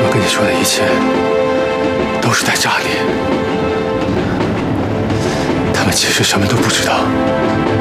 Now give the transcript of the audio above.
们跟你说的一切都是在诈你，他们其实什么都不知道。